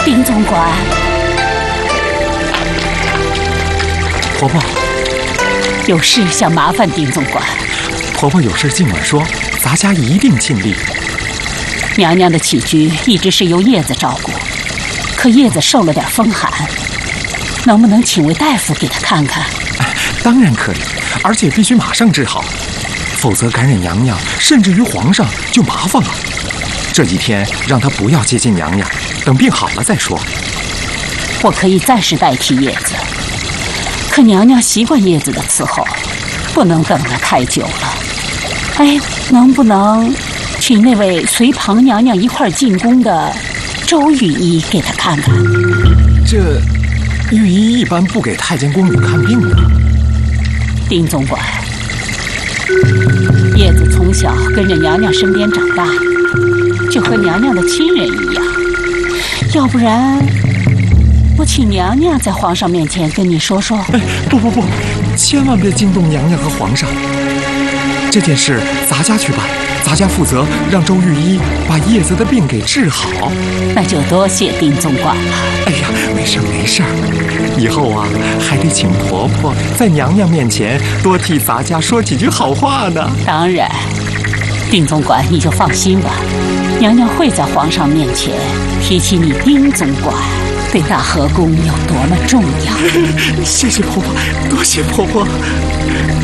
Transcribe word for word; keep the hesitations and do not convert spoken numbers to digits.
丁总管， 婆婆， 有事想麻烦丁总管。 婆婆有事尽管说，咱家一定尽力。 娘娘的起居一直是由叶子照顾，可叶子受了点风寒，能不能请位大夫给她看看？ 当然可以，而且必须马上治好，否则感染娘娘甚至于皇上就麻烦了。这几天让她不要接近娘娘，等病好了再说。 我可以暂时代替叶子，可娘娘习惯叶子的伺候，不能等得太久了。哎，能不能请那位随庞娘娘一块进宫的周御医给她看看？ 这御医一般不给太监宫女看病的。 丁总管，叶子从小跟着娘娘身边长大，就和娘娘的亲人一样。要不然，我请娘娘在皇上面前跟你说说。 哎，不不不，千万别惊动娘娘和皇上。这件事咱家去办，咱家负责让周御医把叶子的病给治好。 那就多谢丁总管了。 哎呀，没事没事，以后啊还得请婆婆在娘娘面前多替咱家说几句好话呢。 当然，丁总管你就放心吧，娘娘会在皇上面前提起你丁总管对大和宫有多么重要。 谢谢婆婆，多谢婆婆。